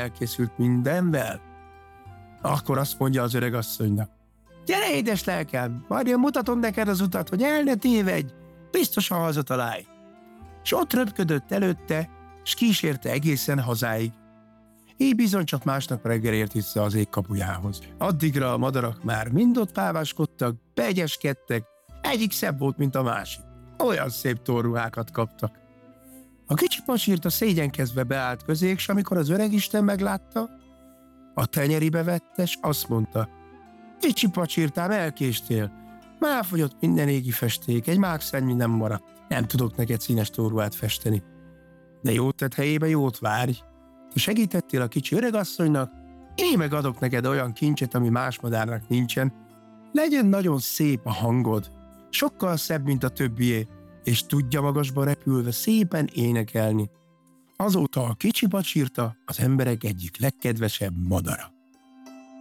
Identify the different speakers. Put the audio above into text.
Speaker 1: elkészült mindenvel. Akkor azt mondja az öregasszonynak: gyere, édes lelkem, majd én mutatom neked az utat, hogy el ne tévedj, biztosan hazatalálj. És ott röpködött előtte, s kísérte egészen hazáig. Így bizony csak másnap reggel ért vissza az ég kapujához. Addigra a madarak már mind ott páváskodtak, beegyeskedtek, egyik szebb volt, mint a másik. Olyan szép torruhákat kaptak. A kicsi pacsirta szégyenkezve beállt közéjük, s amikor az öregisten meglátta, a tenyeribe vette, s azt mondta: kicsi pacsirtám, elkéstél. Már fogyott minden égi festék, egy mákszennyi nem maradt. Nem tudok neked színes torruhát festeni. De jót tett helyébe jót várj. Te segítettél a kicsi öregasszonynak, én meg adok neked olyan kincset, ami más madárnak nincsen. Legyen nagyon szép a hangod, sokkal szebb, mint a többié, és tudja magasba repülve szépen énekelni. Azóta a kicsi pacsirta az emberek egyik legkedvesebb madara.